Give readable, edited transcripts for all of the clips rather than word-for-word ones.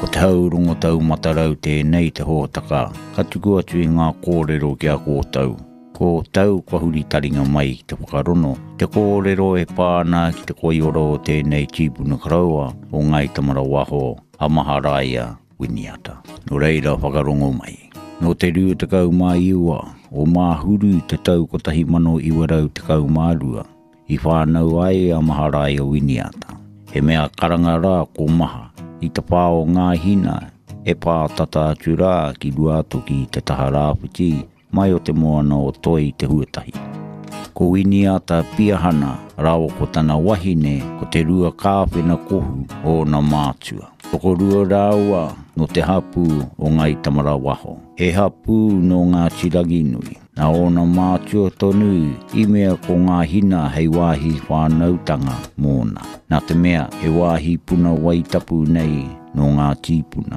Ko te haurongo tau matarau tēnei te hōtaka, ka tuku atu i ngā kōrero kia kōtau. Ko tau kua huri taringa mai ki te whakarono, te kōrero e pāna ki te koioro o tēnei tīpuna karaua o Ngai Tamara Waho, Amaharaia, Winiata. No reira whakarongo mai. No te rua te kau mā iua, o mā huru te tau kotahi mano iwarau te kau mā rua, i whānau ai Amaharaia Winiata. He mea karanga rā ko maha, i te pāo ngā hina, e pā tata atu rā ki rua toki te taha rāwhiti, mai o te moana o toi te huatahi. Ko Winiata piahana, rāo ko tana wahine, ko te rua kāwhena kohu o na mātua. Ko rua rāua no te hapu o Ngai Tamara Waho. He hapu no ngā tiragi nui. Na o na mātua tonu, i mea ko ngā hina hei wāhi whānautanga mōna. Nā te mea he wāhi puna waitapu nei no ngā tīpuna.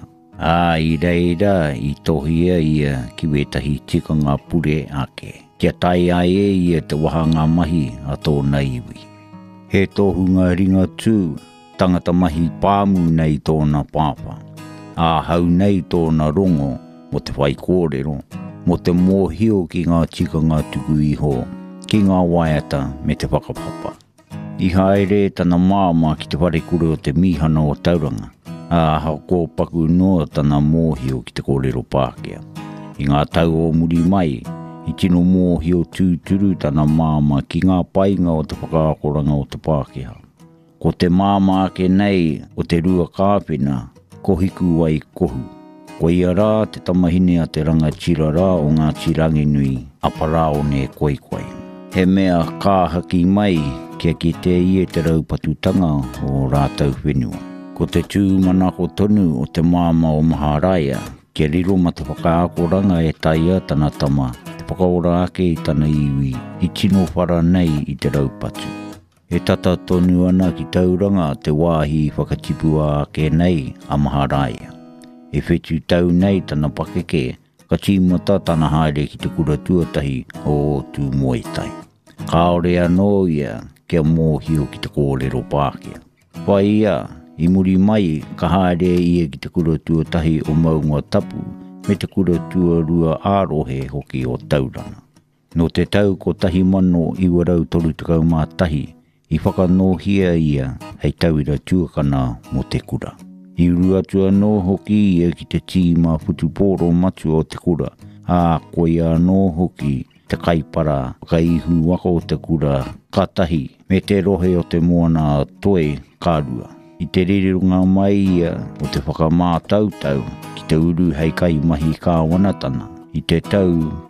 I reira i tohia ia ki wetahi tikanga pure ake. Kia tai ai ia te wahanga mahi a tōna iwi. He tohunga ringa tū, tangata mahi pāmu nei tōna pāpa. A hau nei tōna rongo mo te whai kōrero, mo te mōhio ki ngā tikanga tuku iho, ki ngā waiata me te whakapapa. I haere tana māma ki te whare kure o te mihana o tauranga, a hako paku noa tana mōhio ki te kōrero Pākehā. I ngā tau o muri mai, i tino mōhio tūturu tana māma ki ngā painga o te whakaakoranga o te Pākehā. Ko te māma ake nei o te rua kāwhena, ko hiku wai kohu. Ko ia rā te tamahine a te rangatira rā o ngā tirangi nui, apara o ne koikwai. He mea kāhaki mai kia ki te ie te raupatutanga o rātau whenua. Ko te tūmanako tonu o te māma o Maharaia, kia riro ma te whakaakoranga e taia tana tama, te whakaora ake i tana iwi, i tino whara nei i te raupatu. E tata tonu ana ki tauranga te wāhi whakatipua ake nei a Maharaia. E whetu tau nei tana pakeke, ka tīmata tana haere ki te kura tuatahi o tū moetai. Kaore anō ia kia mōhio ki te kōrero Pākehā. Whai ia, i muri mai ka haere ia ki te kura tuatahi o maunga tapu me te kura tuarua ārohe hoki o tauranga. No te tau ko tahi mano i warau toru tukau mātahi, i whakanohia ia hei tauira tuakana mo te kura. I rua tua no hoki ia ki te tīma putuporo matu o te kura, a koia no hoki te kaipara, kaihu wako o te kura, katahi, me te rohe o te moana toe kārua. I te rirunga mai ia o te whakamātautau ki te uru hei kai mahi kāwanatana, i te tau